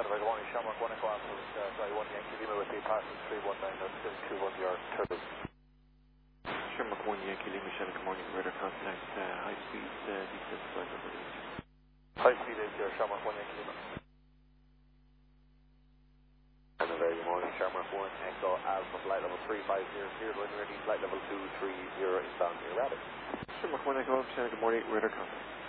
Center, good morning, Shamrock 1 Echo Alpha, Guy 1 Yankee Lima with the passing 319, 21 yard turtle. Shamrock 1 Yankee Lima, Shannon, good morning, radar contact, high speed, descent flight over the high speed is your Shamrock 1 Yankee Lima. And a very good morning, Shamrock 1 Echo Alpha, flight level 350, cleared when ready, flight level 230, inbound near radar. Shamrock 1 Echo Alpha, Shannon, good morning, radar contact.